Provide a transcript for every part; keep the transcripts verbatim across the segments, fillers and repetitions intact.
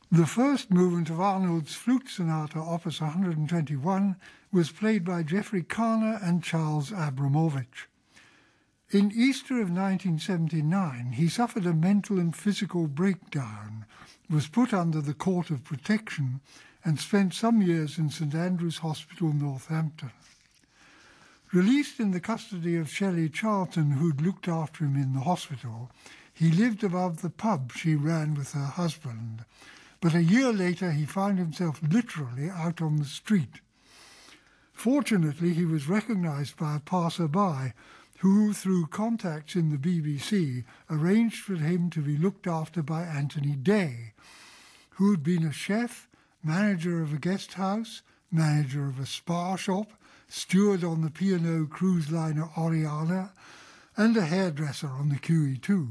The first movement of Arnold's Flute Sonata, Opus one hundred twenty-one, was played by Jeffrey Karner and Charles Abramovich. In Easter of nineteen seventy-nine, he suffered a mental and physical breakdown, was put under the Court of Protection, and spent some years in St Andrew's Hospital, Northampton. Released in the custody of Shelley Charlton, who'd looked after him in the hospital, he lived above the pub she ran with her husband. But a year later, he found himself literally out on the street. Fortunately, he was recognised by a passer-by who, through contacts in the B B C, arranged for him to be looked after by Anthony Day, who had been a chef, manager of a guest house, manager of a spa shop, steward on the P and O cruise liner Oriana, and a hairdresser on the Q E two.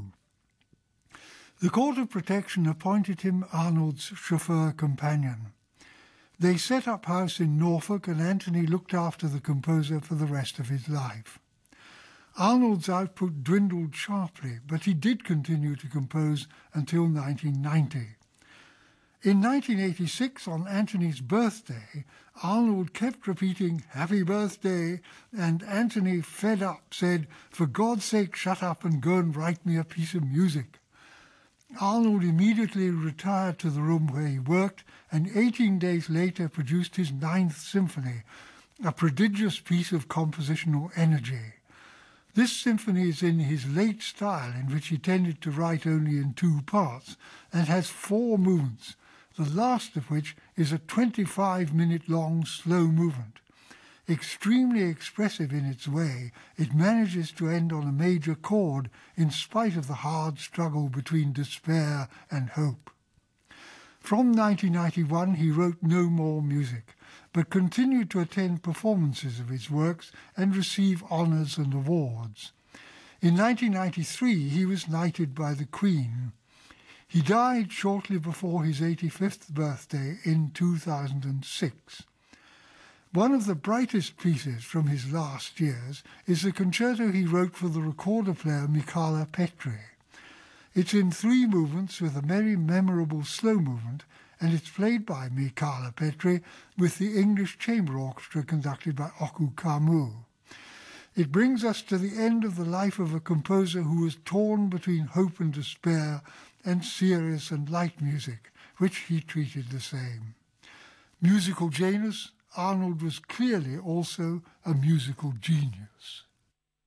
The Court of Protection appointed him Arnold's chauffeur companion. They set up house in Norfolk, and Anthony looked after the composer for the rest of his life. Arnold's output dwindled sharply, but he did continue to compose until nineteen ninety. In nineteen eighty-six, on Anthony's birthday, Arnold kept repeating "Happy Birthday," and Anthony, fed up, said, "For God's sake, shut up and go and write me a piece of music." Arnold immediately retired to the room where he worked, and eighteen days later produced his Ninth Symphony, a prodigious piece of compositional energy. This symphony is in his late style, in which he tended to write only in two parts, and has four movements, the last of which is a twenty-five minute long slow movement. Extremely expressive in its way, it manages to end on a major chord in spite of the hard struggle between despair and hope. From nineteen ninety-one, he wrote no more music, but continued to attend performances of his works and receive honours and awards. In nineteen ninety-three, he was knighted by the Queen. He died shortly before his eighty-fifth birthday in two thousand six. One of the brightest pieces from his last years is the concerto he wrote for the recorder player Michala Petri. It's in three movements with a very memorable slow movement, and it's played by Michala Petri with the English Chamber Orchestra conducted by Oku Kamu. It brings us to the end of the life of a composer who was torn between hope and despair and serious and light music, which he treated the same. Musical Janus, Arnold was clearly also a musical genius.